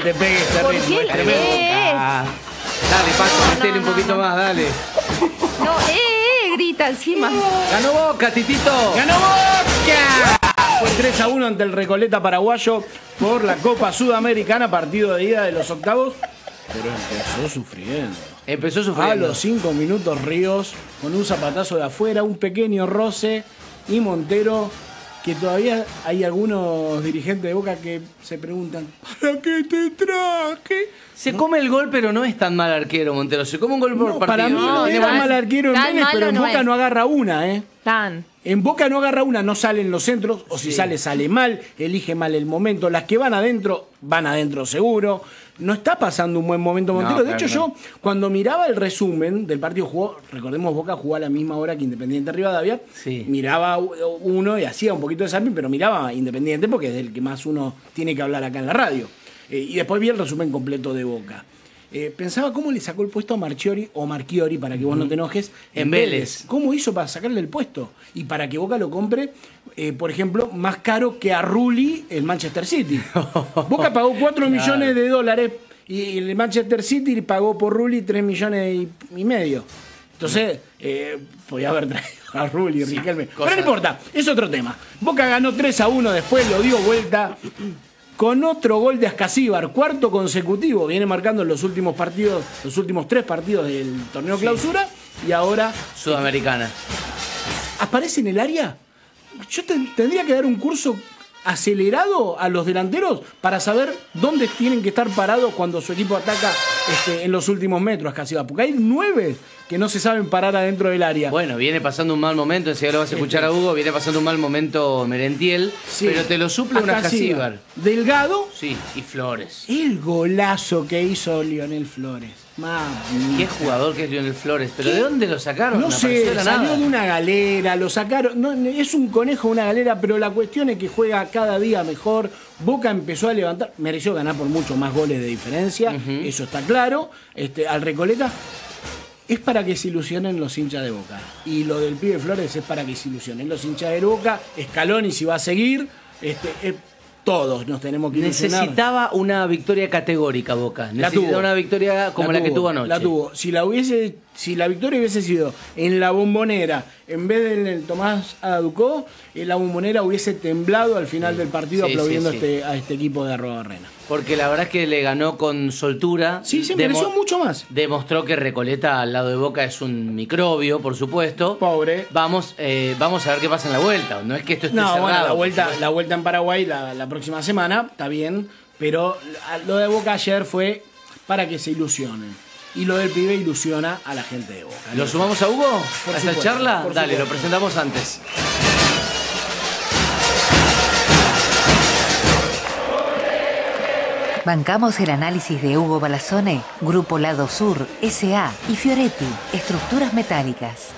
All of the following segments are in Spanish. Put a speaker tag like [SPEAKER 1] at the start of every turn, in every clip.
[SPEAKER 1] le pegues este
[SPEAKER 2] ¿Por
[SPEAKER 1] ritmo,
[SPEAKER 2] qué
[SPEAKER 1] es tremendo.
[SPEAKER 3] Dale, Paco, metele un poquito más, dale.
[SPEAKER 2] No, grita encima.
[SPEAKER 3] Ganó Boca, Titito.
[SPEAKER 1] ¡Ganó Boca! Fue 3-1 ante el Recoleta paraguayo por la Copa Sudamericana, partido de ida de los octavos. Pero empezó sufriendo.
[SPEAKER 3] Empezó
[SPEAKER 1] A
[SPEAKER 3] sufriendo.
[SPEAKER 1] los 5 minutos Ríos, con un zapatazo de afuera, un pequeño roce, y Montero, que todavía hay algunos dirigentes de Boca que se preguntan, ¿para qué te traje?
[SPEAKER 3] Se come el gol, pero no es tan mal arquero, Montero. Se come un gol por
[SPEAKER 1] No,
[SPEAKER 3] partido.
[SPEAKER 1] para mí no
[SPEAKER 2] es
[SPEAKER 1] era
[SPEAKER 2] tan-
[SPEAKER 1] mal arquero en
[SPEAKER 2] tan
[SPEAKER 1] Vélez, pero en
[SPEAKER 2] malo no
[SPEAKER 1] Boca
[SPEAKER 2] es.
[SPEAKER 1] no agarra una, ¿eh?
[SPEAKER 2] Tan.
[SPEAKER 1] En Boca no agarra una, no salen los centros, o si
[SPEAKER 3] Sí.
[SPEAKER 1] sale mal, elige mal el momento. Las que van adentro seguro. No está pasando un buen momento Montero.
[SPEAKER 3] No,
[SPEAKER 1] De
[SPEAKER 3] claro,
[SPEAKER 1] hecho,
[SPEAKER 3] no.
[SPEAKER 1] yo, cuando miraba el resumen del partido, recordemos, Boca jugó a la misma hora que Independiente Rivadavia.
[SPEAKER 3] Sí.
[SPEAKER 1] Miraba uno y hacía un poquito de zapping, pero miraba Independiente porque es del que más uno tiene que hablar acá en la radio. Y después vi el resumen completo de Boca. Pensaba cómo le sacó el puesto a Marchiori, para que vos no te enojes,
[SPEAKER 3] En Vélez.
[SPEAKER 1] ¿Cómo hizo para sacarle el puesto? Y para que Boca lo compre, por ejemplo, más caro que a Rulli el Manchester City. Boca pagó 4 millones de dólares y el Manchester City pagó por Rulli 3 millones y medio. Entonces, podía haber traído a Rulli, Riquelme. Pero no importa, es otro tema. Boca ganó 3-1, después lo dio vuelta con otro gol de Ascasíbar, cuarto consecutivo. Viene marcando en los últimos partidos, los últimos 3 partidos del torneo clausura, y ahora
[SPEAKER 3] Sudamericana.
[SPEAKER 1] aparece en el área. Yo tendría que dar un curso acelerado a los delanteros para saber dónde tienen que estar parados cuando su equipo ataca en los últimos metros, Ascasíbar. Porque hay 9 que no se saben parar adentro del área.
[SPEAKER 3] Bueno, viene pasando un mal momento, enseguida lo vas a escuchar a Hugo, viene pasando un mal momento Merentiel,
[SPEAKER 1] Sí.
[SPEAKER 3] pero te lo suple una Ascasíbar.
[SPEAKER 1] Delgado,
[SPEAKER 3] Sí, y Flores.
[SPEAKER 1] el golazo que hizo Lionel Flores. Mami.
[SPEAKER 3] Qué jugador que es Lionel Flores, pero ¿de dónde lo sacaron?
[SPEAKER 1] No
[SPEAKER 3] apareció
[SPEAKER 1] sé,
[SPEAKER 3] de la
[SPEAKER 1] salió
[SPEAKER 3] nada.
[SPEAKER 1] de una galera, lo sacaron. No, es un conejo de una galera, pero la cuestión es que juega cada día mejor. Boca empezó a levantar, mereció ganar por mucho más goles de diferencia, eso está claro. Al Recoleta es para que se ilusionen los hinchas de Boca. Y lo del pibe Flores es para que se ilusionen los hinchas de Boca. Scaloni si va a seguir, todos nos tenemos que ilusionar.
[SPEAKER 3] Necesitaba una victoria categórica Boca.
[SPEAKER 1] La
[SPEAKER 3] Necesitaba
[SPEAKER 1] tuvo.
[SPEAKER 3] una victoria como la que tuvo anoche.
[SPEAKER 1] La tuvo. Si la victoria hubiese sido en la Bombonera, en vez de en el Tomás Aducó, la Bombonera hubiese temblado al final del partido
[SPEAKER 3] Sí,
[SPEAKER 1] aplaudiendo
[SPEAKER 3] sí, sí.
[SPEAKER 1] a este equipo de Arrobarrena.
[SPEAKER 3] Porque la verdad es que le ganó con soltura.
[SPEAKER 1] Sí, se mereció mucho más.
[SPEAKER 3] Demostró que Recoleta al lado de Boca es un microbio, por supuesto.
[SPEAKER 1] Pobre.
[SPEAKER 3] Vamos a ver qué pasa en la vuelta. No es que esto esté
[SPEAKER 1] No,
[SPEAKER 3] cerrado.
[SPEAKER 1] bueno, la vuelta en Paraguay la próxima semana, está bien, pero lo de Boca ayer fue para que se ilusionen. Y lo del pibe ilusiona a la gente de Boca.
[SPEAKER 3] ¿Lo sumamos a Hugo?
[SPEAKER 1] Por
[SPEAKER 3] ¿A esta
[SPEAKER 1] supuesto,
[SPEAKER 3] charla?
[SPEAKER 1] por
[SPEAKER 3] Dale,
[SPEAKER 1] supuesto.
[SPEAKER 3] lo presentamos antes.
[SPEAKER 4] Bancamos el análisis de Hugo Balazzone, Grupo Lado Sur, S.A. y Fioretti, Estructuras Metálicas.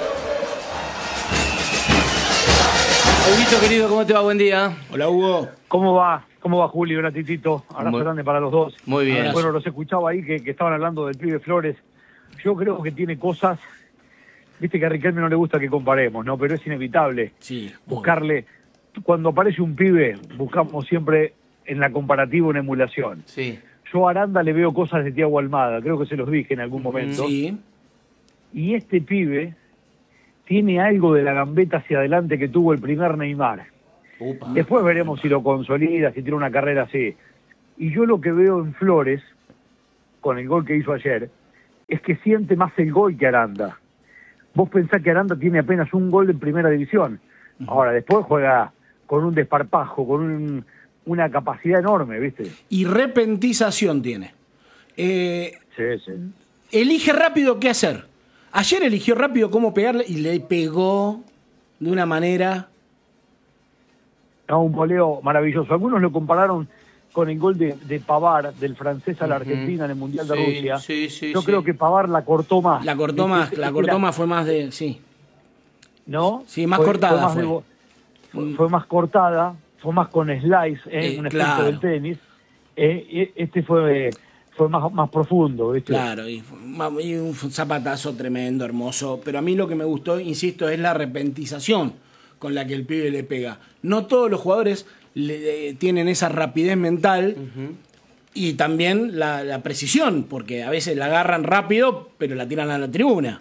[SPEAKER 3] Huguito, querido, ¿cómo te va? Buen día.
[SPEAKER 1] Hola, Hugo.
[SPEAKER 5] ¿Cómo va? ¿Cómo va, Julio? Un ratitito. Abrazo
[SPEAKER 3] Muy-
[SPEAKER 5] grande para los dos.
[SPEAKER 3] Muy bien.
[SPEAKER 5] Bueno, los escuchaba ahí que estaban hablando del pibe Flores. Yo creo que tiene cosas... Viste que a Riquelme no le gusta que comparemos, ¿no? Pero es inevitable
[SPEAKER 1] Sí.
[SPEAKER 5] buscarle... Cuando aparece un pibe, buscamos siempre en la comparativa una emulación.
[SPEAKER 3] Sí.
[SPEAKER 5] Yo a Aranda le veo cosas de Thiago Almada, creo que se los dije en algún momento.
[SPEAKER 1] Sí.
[SPEAKER 5] Y este pibe tiene algo de la gambeta hacia adelante que tuvo el primer Neymar.
[SPEAKER 3] Upa.
[SPEAKER 5] Después veremos si lo consolida, si tiene una carrera así. Y yo lo que veo en Flores, con el gol que hizo ayer, es que siente más el gol que Aranda. Vos pensás que Aranda tiene apenas un gol en primera división. Ahora, después juega con un desparpajo, con una capacidad enorme, ¿viste?
[SPEAKER 1] Y repentización tiene.
[SPEAKER 5] Sí, sí.
[SPEAKER 1] Elige rápido qué hacer. Ayer eligió rápido cómo pegarle y le pegó de una manera...
[SPEAKER 5] No, un voleo maravilloso. Algunos lo compararon con el gol de Pavard, del francés a la Argentina en el Mundial de
[SPEAKER 3] Sí,
[SPEAKER 5] Rusia.
[SPEAKER 3] sí,
[SPEAKER 5] Yo
[SPEAKER 3] sí.
[SPEAKER 5] creo que Pavard la cortó más.
[SPEAKER 1] La cortó más, fue más de... Sí.
[SPEAKER 5] ¿No?
[SPEAKER 1] Sí, más cortada
[SPEAKER 5] más
[SPEAKER 1] fue.
[SPEAKER 5] fue más cortada, fue más con slice, un efecto
[SPEAKER 1] claro.
[SPEAKER 5] del tenis. Este fue más profundo, ¿viste?
[SPEAKER 1] Claro, y un zapatazo tremendo, hermoso. Pero a mí lo que me gustó, insisto, es la repentización con la que el pibe le pega. No todos los jugadores tienen esa rapidez mental Y también la precisión, porque a veces la agarran rápido, pero la tiran a la tribuna.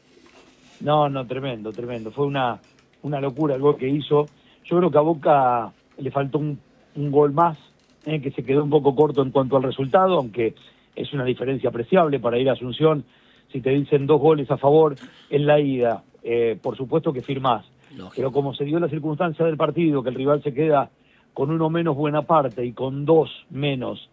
[SPEAKER 5] No, tremendo. Fue una locura el gol que hizo. Yo creo que a Boca le faltó un gol más, que se quedó un poco corto en cuanto al resultado, aunque es una diferencia apreciable para ir a Asunción. Si te dicen 2 goles a favor en la ida, por supuesto que firmás.
[SPEAKER 1] Lógico.
[SPEAKER 5] Pero como se dio la circunstancia del partido, que el rival se queda con 1 menos buena parte y con 2 menos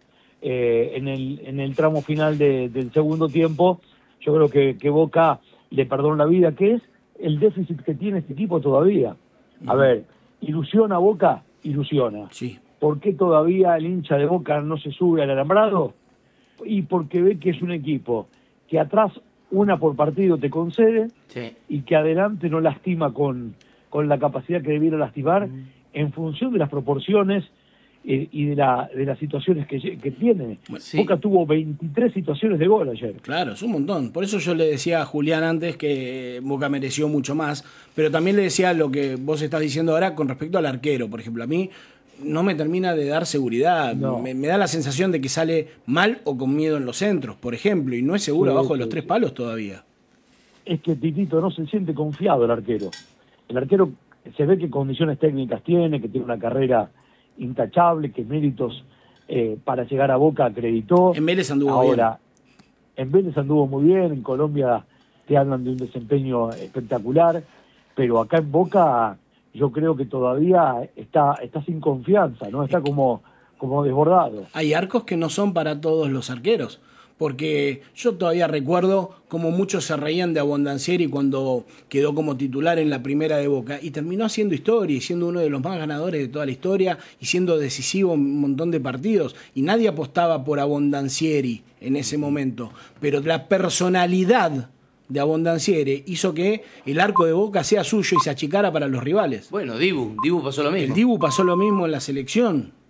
[SPEAKER 5] en el tramo final del segundo tiempo, yo creo que Boca le perdonó la vida, que es el déficit que tiene este equipo todavía. A ver, ¿ilusiona Boca? Ilusiona.
[SPEAKER 1] Sí.
[SPEAKER 5] ¿Por qué todavía el hincha de Boca no se sube al alambrado? Y porque ve que es un equipo que atrás una por partido te concede,
[SPEAKER 3] Sí.
[SPEAKER 5] y que adelante no lastima con la capacidad que debiera lastimar en función de las proporciones y de las situaciones que tiene.
[SPEAKER 3] Sí.
[SPEAKER 5] Boca tuvo 23 situaciones de gol ayer.
[SPEAKER 1] Claro, es un montón. Por eso yo le decía a Julián antes que Boca mereció mucho más, pero también le decía lo que vos estás diciendo ahora con respecto al arquero. Por ejemplo, a mí no me termina de dar seguridad.
[SPEAKER 5] No.
[SPEAKER 1] Me da la sensación de que sale mal o con miedo en los centros, por ejemplo, y no es seguro
[SPEAKER 5] Sí,
[SPEAKER 1] abajo de los
[SPEAKER 5] sí,
[SPEAKER 1] 3
[SPEAKER 5] sí.
[SPEAKER 1] palos todavía.
[SPEAKER 5] Es que Titito no se siente confiado el arquero. El arquero se ve que condiciones técnicas tiene, que tiene una carrera intachable, que méritos para llegar a Boca acreditó.
[SPEAKER 1] En Vélez anduvo
[SPEAKER 5] Ahora, en Vélez anduvo muy bien, en Colombia te hablan de un desempeño espectacular, pero acá en Boca yo creo que todavía está sin confianza, ¿no? Está como desbordado.
[SPEAKER 1] Hay arcos que no son para todos los arqueros, porque yo todavía recuerdo como muchos se reían de Abondancieri cuando quedó como titular en la primera de Boca y terminó haciendo historia y siendo uno de los más ganadores de toda la historia y siendo decisivo en un montón de partidos, y nadie apostaba por Abondancieri en ese momento, pero la personalidad de Abondancieri hizo que el arco de Boca sea suyo y se achicara para los rivales.
[SPEAKER 3] Bueno, Dibu pasó lo mismo.
[SPEAKER 1] El Dibu pasó lo mismo en la selección.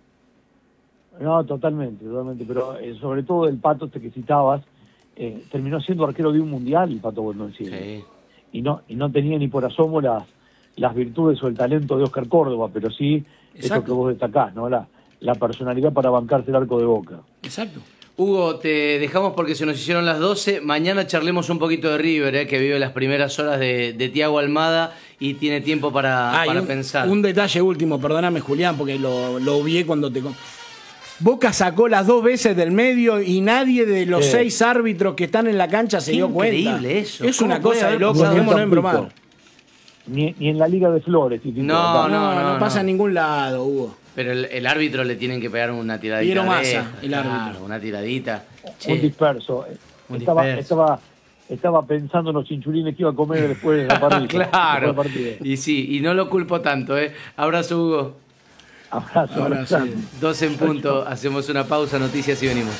[SPEAKER 5] No, totalmente, pero sobre todo el Pato que citabas, terminó siendo arquero de un mundial el Pato Abondancieri.
[SPEAKER 3] Sí.
[SPEAKER 5] Y no tenía ni por asomo las virtudes o el talento de Oscar Córdoba, pero sí eso
[SPEAKER 1] Exacto.
[SPEAKER 5] que vos destacás, ¿no? La personalidad para bancarse el arco de Boca.
[SPEAKER 1] Exacto.
[SPEAKER 3] Hugo, te dejamos porque se nos hicieron las 12. Mañana charlemos un poquito de River, que vive las primeras horas de Thiago Almada y tiene tiempo para pensar.
[SPEAKER 1] Un detalle último, perdóname Julián, porque lo obvié cuando te... Boca sacó las 2 veces del medio y nadie de los 6 árbitros que están en la cancha se
[SPEAKER 3] Qué
[SPEAKER 1] dio cuenta.
[SPEAKER 3] increíble eso.
[SPEAKER 1] Es
[SPEAKER 3] ¿Cómo
[SPEAKER 1] una
[SPEAKER 3] puede
[SPEAKER 1] cosa de
[SPEAKER 3] haber
[SPEAKER 1] loco,
[SPEAKER 3] pasado
[SPEAKER 1] dejémonos
[SPEAKER 5] eso?
[SPEAKER 1] en bromar.
[SPEAKER 5] Ni en la Liga de Flores. Titito,
[SPEAKER 3] No,
[SPEAKER 5] acá.
[SPEAKER 1] No pasa en ningún lado, Hugo.
[SPEAKER 3] Pero el árbitro le tienen que pegar una tiradita.
[SPEAKER 1] Piero Massa,
[SPEAKER 3] de-
[SPEAKER 1] el árbitro.
[SPEAKER 3] Claro, una tiradita.
[SPEAKER 5] Un
[SPEAKER 3] Che,
[SPEAKER 5] disperso.
[SPEAKER 3] Un
[SPEAKER 5] Estaba,
[SPEAKER 3] disperso.
[SPEAKER 5] estaba pensando en los chinchulines que iba a comer después de la partida.
[SPEAKER 3] claro.
[SPEAKER 5] Después del partido.
[SPEAKER 3] Y sí, y no lo culpo tanto, ¿eh? Abrazo, Hugo.
[SPEAKER 5] Abrazo.
[SPEAKER 1] Ahora sí.
[SPEAKER 3] 12 en punto. Hacemos una pausa, noticias y venimos.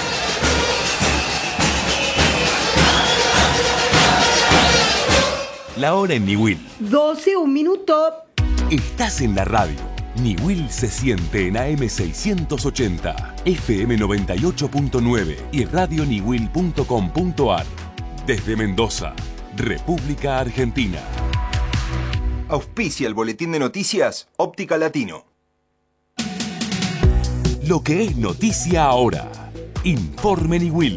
[SPEAKER 6] La hora en Niwil.
[SPEAKER 7] 12, un minuto.
[SPEAKER 6] Estás en la radio. Niwil se siente en AM 680, FM 98.9 y radioniwil.com.ar. Desde Mendoza, República Argentina.
[SPEAKER 8] Auspicia el boletín de noticias Óptica Latino.
[SPEAKER 6] Lo que es noticia ahora. Informe Niwil.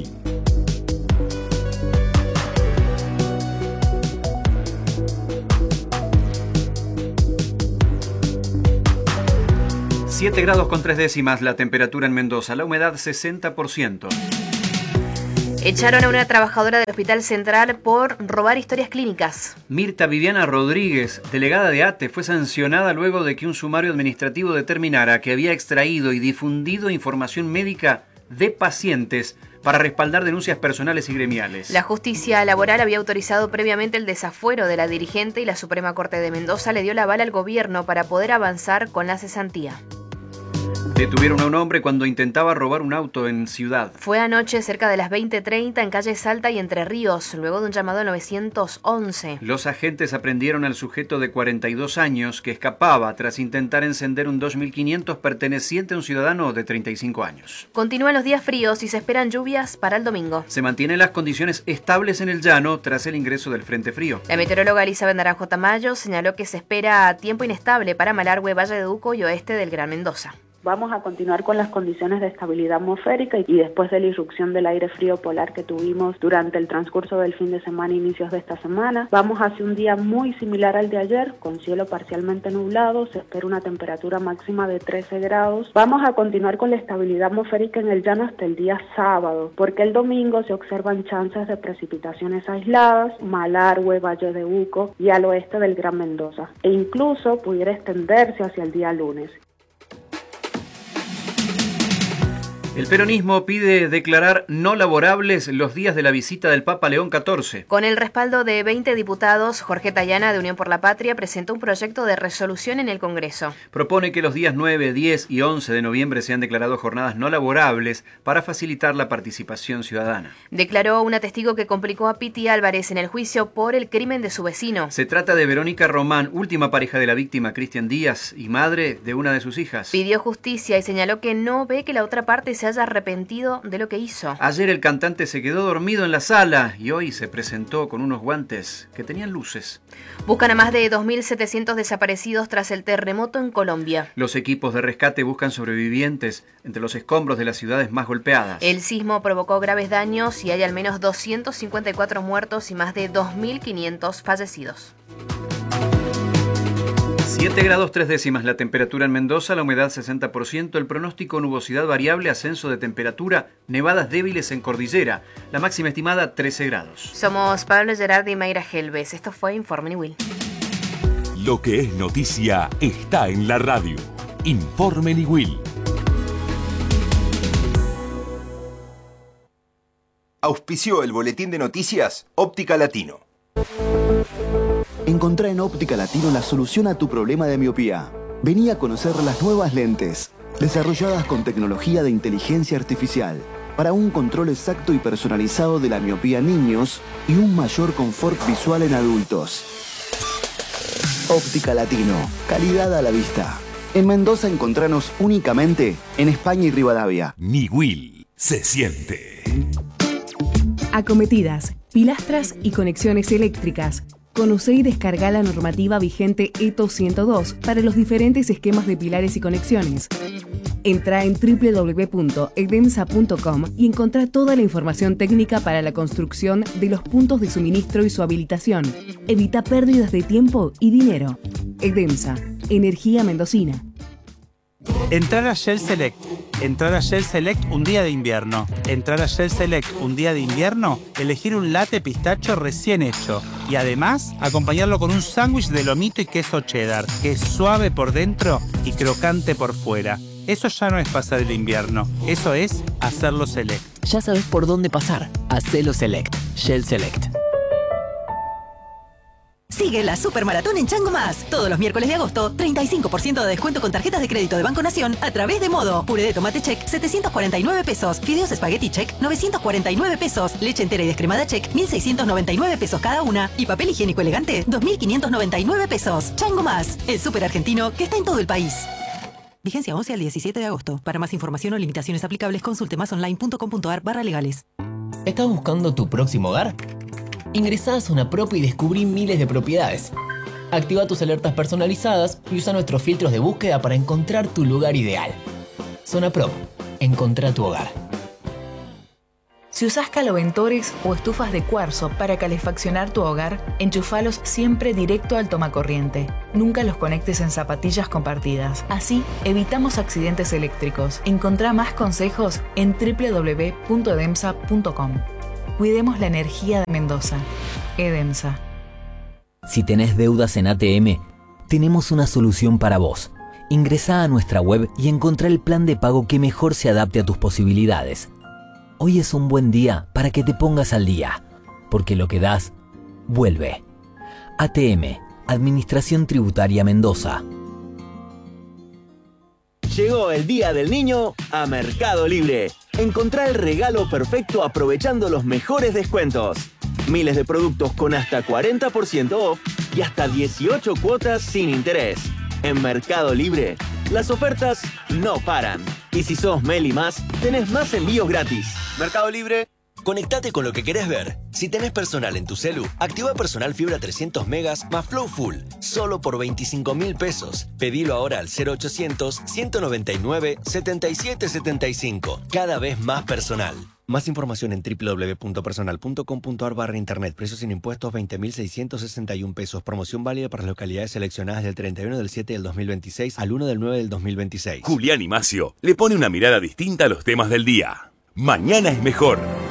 [SPEAKER 9] Siete grados con 3 décimas la temperatura en Mendoza, la humedad 60%.
[SPEAKER 2] Echaron a una trabajadora del Hospital Central por robar historias clínicas.
[SPEAKER 9] Mirta Viviana Rodríguez, delegada de ATE, fue sancionada luego de que un sumario administrativo determinara que había extraído y difundido información médica de pacientes para respaldar denuncias personales y gremiales.
[SPEAKER 2] La justicia laboral había autorizado previamente el desafuero de la dirigente y la Suprema Corte de Mendoza le dio la bala al gobierno para poder avanzar con la cesantía.
[SPEAKER 9] Detuvieron a un hombre cuando intentaba robar un auto en Ciudad.
[SPEAKER 2] Fue anoche cerca de las 20:30 en calle Salta y Entre Ríos, luego de un llamado al 911.
[SPEAKER 9] Los agentes aprendieron al sujeto de 42 años que escapaba tras intentar encender un 2500 perteneciente a un ciudadano de 35 años.
[SPEAKER 2] Continúan los días fríos y se esperan lluvias para el domingo.
[SPEAKER 9] Se mantienen las condiciones estables en el llano tras el ingreso del Frente Frío.
[SPEAKER 2] La meteoróloga Elizabeth Naranjo Tamayo señaló que se espera tiempo inestable para Malargüe, Valle de Uco y oeste del Gran Mendoza.
[SPEAKER 10] Vamos a continuar con las condiciones de estabilidad atmosférica y después de la irrupción del aire frío polar que tuvimos durante el transcurso del fin de semana e inicios de esta semana, vamos hacia un día muy similar al de ayer, con cielo parcialmente nublado, se espera una temperatura máxima de 13 grados. Vamos a continuar con la estabilidad atmosférica en el llano hasta el día sábado, porque el domingo se observan chances de precipitaciones aisladas, Malargüe, Valle de Uco y al oeste del Gran Mendoza, e incluso pudiera extenderse hacia el día lunes.
[SPEAKER 9] El peronismo pide declarar no laborables los días de la visita del Papa León XIV.
[SPEAKER 2] Con el respaldo de 20 diputados, Jorge Tayana, de Unión por la Patria, presentó un proyecto de resolución en el Congreso.
[SPEAKER 9] Propone que los días 9, 10 y 11 de noviembre sean declarados jornadas no laborables para facilitar la participación ciudadana.
[SPEAKER 2] Declaró una testigo que complicó a Piti Álvarez en el juicio por el crimen de su vecino.
[SPEAKER 9] Se trata de Verónica Román, última pareja de la víctima Cristian Díaz y madre de una de sus hijas.
[SPEAKER 2] Pidió justicia y señaló que no ve que la otra parte se haya arrepentido de lo que hizo.
[SPEAKER 9] Ayer el cantante se quedó dormido en la sala y hoy se presentó con unos guantes que tenían luces.
[SPEAKER 2] Buscan a más de 2.700 desaparecidos tras el terremoto en Colombia.
[SPEAKER 9] Los equipos de rescate buscan sobrevivientes entre los escombros de las ciudades más golpeadas.
[SPEAKER 2] El sismo provocó graves daños y hay al menos 254 muertos y más de 2.500 fallecidos.
[SPEAKER 9] 7 grados 3 décimas la temperatura en Mendoza, la humedad 60%, el pronóstico nubosidad variable, ascenso de temperatura, nevadas débiles en cordillera, la máxima estimada 13 grados.
[SPEAKER 2] Somos Pablo Gerardi y Mayra Helves, esto fue Informe Niwil.
[SPEAKER 6] Lo que es noticia está en la radio. Informe Niwil.
[SPEAKER 8] Auspició el boletín de noticias Óptica Latino.
[SPEAKER 11] Encontrá en Óptica Latino la solución a tu problema de miopía. Vení a conocer las nuevas lentes, desarrolladas con tecnología de inteligencia artificial, para un control exacto y personalizado de la miopía en niños y un mayor confort visual en adultos. Óptica Latino, calidad a la vista. En Mendoza encontranos únicamente en España y Rivadavia.
[SPEAKER 6] Niwil se siente.
[SPEAKER 12] Acometidas, pilastras y conexiones eléctricas. Conoce y descarga la normativa vigente ETO 102 para los diferentes esquemas de pilares y conexiones. Entra en www.edemsa.com y encontrá toda la información técnica para la construcción de los puntos de suministro y su habilitación. Evita pérdidas de tiempo y dinero. Edemsa, energía mendocina.
[SPEAKER 13] Entrar a Shell Select. Entrar a Shell Select un día de invierno. Entrar a Shell Select un día de invierno, elegir un latte pistacho recién hecho. Y además, acompañarlo con un sándwich de lomito y queso cheddar, que es suave por dentro y crocante por fuera. Eso ya no es pasar el invierno, eso es hacerlo Select.
[SPEAKER 14] Ya sabes por dónde pasar. Hacelo Select. Shell Select.
[SPEAKER 15] Sigue la Supermaratón en Chango Más. Todos los miércoles de agosto, 35% de descuento con tarjetas de crédito de Banco Nación a través de Modo. Puré de tomate check, 749 pesos. Fideos espagueti check, 949 pesos. Leche entera y descremada check, 1.699 pesos cada una. Y papel higiénico elegante, 2.599 pesos. Chango Más, el súper argentino que está en todo el país. Vigencia 11 al 17 de agosto. Para más información o limitaciones aplicables, consulte másonline.com.ar/legales.
[SPEAKER 14] ¿Estás buscando tu próximo hogar? Ingresá a Zona Prop y descubrí miles de propiedades. Activa tus alertas personalizadas y usa nuestros filtros de búsqueda para encontrar tu lugar ideal. Zona Prop. Encontrá tu hogar.
[SPEAKER 16] Si usás caloventores o estufas de cuarzo para calefaccionar tu hogar, enchufalos siempre directo al tomacorriente. Nunca los conectes en zapatillas compartidas. Así, evitamos accidentes eléctricos. Encontrá más consejos en www.edemsa.com. Cuidemos la energía de Mendoza. Edemsa.
[SPEAKER 14] Si tenés deudas en ATM, tenemos una solución para vos. Ingresá a nuestra web y encontrá el plan de pago que mejor se adapte a tus posibilidades. Hoy es un buen día para que te pongas al día, porque lo que das, vuelve. ATM, Administración Tributaria Mendoza.
[SPEAKER 17] Llegó el Día del Niño a Mercado Libre. Encontrá el regalo perfecto aprovechando los mejores descuentos. Miles de productos con hasta 40% off y hasta 18 cuotas sin interés. En Mercado Libre, las ofertas no paran. Y si sos Meli Más, tenés más envíos gratis. Mercado Libre.
[SPEAKER 18] Conectate con lo que querés ver. Si tenés Personal en tu celu, activa Personal Fibra 300 megas más Flow Full, solo por 25.000 pesos. Pedilo ahora al 0800-199-7775. Cada vez más personal. Más información en www.personal.com.ar/internet. Precios sin impuestos 20.661 pesos. Promoción válida para las localidades seleccionadas del 31 del 7 del 2026 al 1 del 9 del 2026.
[SPEAKER 6] Julián y Macio le pone una mirada distinta a los temas del día. Mañana es mejor.